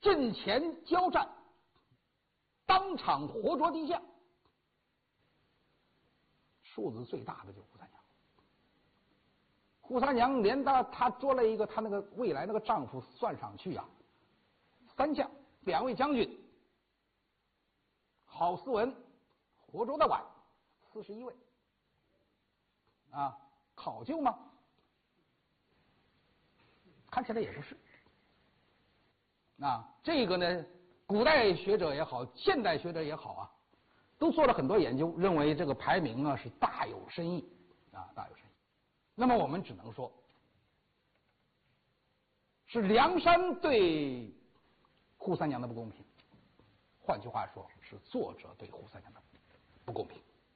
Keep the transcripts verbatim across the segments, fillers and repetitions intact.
阵前交战，当场活捉敌将，数字最大的就是扈三娘。扈三娘连她她捉了一个她那个未来那个丈夫算上去啊，三将，两位将军，郝思文活捉的晚，四十一位啊，考究吗？看起来也不是。啊，这个呢，古代学者也好，现代学者也好啊，都做了很多研究，认为这个排名啊是大有深意啊，大有深意。那么我们只能说，是梁山对扈三娘的不公平，换句话说，是作者对扈三娘的不公平。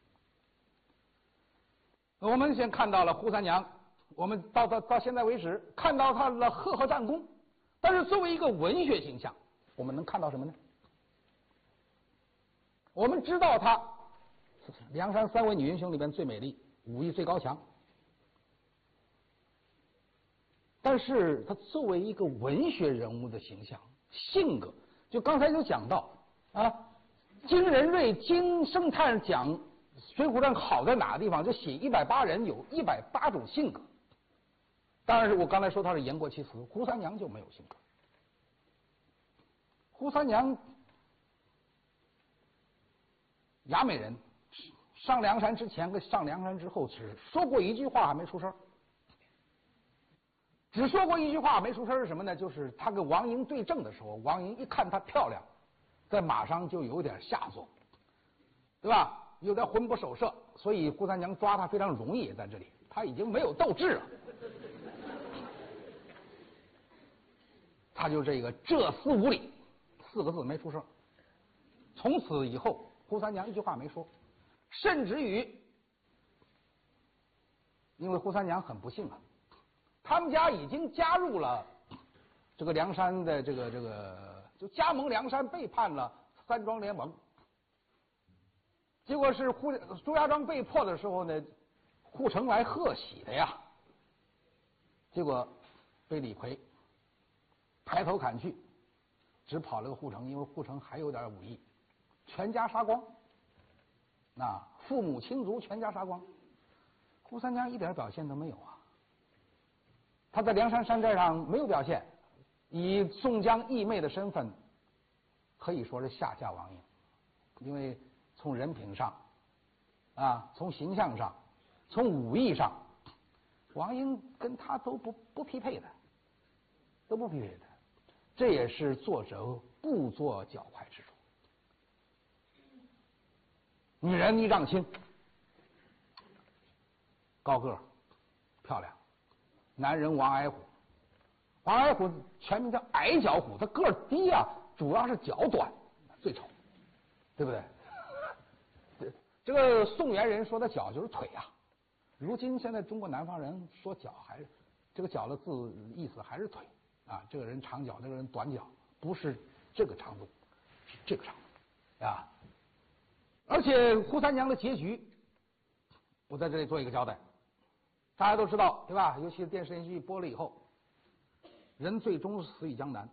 我们先看到了扈三娘，我们到到到现在为止看到她的赫赫战功，但是作为一个文学形象，我们能看到什么呢？我们知道她是梁山三位女英雄里边最美丽，武艺最高强，但是她作为一个文学人物的形象、性格，就刚才就讲到啊，金仁瑞金圣叹讲《水浒传》好在哪个地方？就写一百八人有一百八种性格。当然是我刚才说他是言过其实，扈三娘就没有性格。扈三娘，雅美人，上梁山之前跟上梁山之后只说过一句话还没出声，只说过一句话没出声是什么呢？就是他跟王英对阵的时候，王英一看她漂亮，在马上就有点下作，对吧？有点魂不守舍，所以扈三娘抓他非常容易，在这里他已经没有斗志了，他就这个这厮无礼四个字没出声。从此以后，扈三娘一句话没说，甚至于，因为扈三娘很不幸啊，他们家已经加入了这个梁山的这个这个，就加盟梁山，背叛了三庄联盟。结果是扈朱家庄被迫的时候呢，扈成来贺喜的呀。结果被李逵抬头砍去，只跑了个扈成，因为扈成还有点武艺，全家杀光。那父母亲族全家杀光，扈三娘一点表现都没有啊。他在梁山山寨上没有表现，以宋江义妹的身份，可以说是下嫁王英，因为从人品上，啊，从形象上，从武艺上，王英跟他都不不匹配的，都不匹配的。这也是作者故作狡猾之处。女人一丈青，高个儿，漂亮。男人王矮虎，王矮虎全名叫矮脚虎，他个儿低啊，主要是脚短，最丑，对不对？这个宋元人说的脚就是腿啊，如今现在中国南方人说脚还是这个脚的字意思还是腿啊，这个人长脚，那个人短脚，不是这个长度，是这个长度啊。而且扈三娘的结局，我在这里做一个交代，大家都知道对吧？尤其是电视连续剧播了以后，人最终死于江南。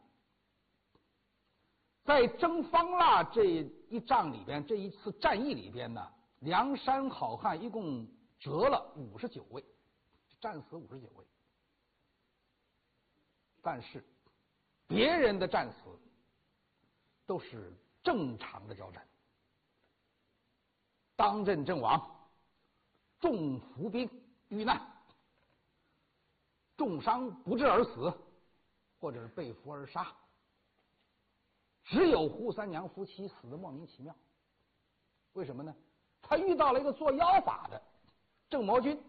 在征方腊这一仗里边，这一次战役里边呢，梁山好汉一共折了五十九位，战死五十九位。但是别人的战死都是正常的交战，当阵阵亡，中伏兵遇难，重伤不治而死，或者是被俘而杀。只有扈三娘夫妻死的莫名其妙，为什么呢？他遇到了一个做妖法的郑魔君，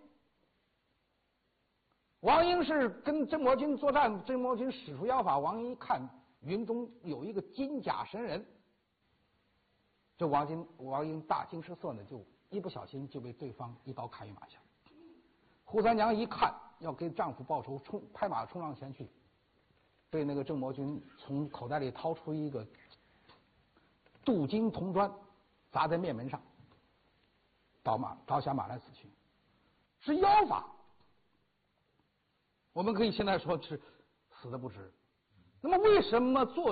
王英是跟郑魔君作战，郑魔君使出妖法，王英一看云中有一个金甲神人，这王英王英大惊失色呢，就一不小心就被对方一刀砍于马下。扈三娘一看要给丈夫报仇，冲拍马冲上前去，被那个郑魔君从口袋里掏出一个镀金铜砖，砸在面门上，倒马倒下马来死去，是妖法。我们可以现在说是死的不值。那么为什么做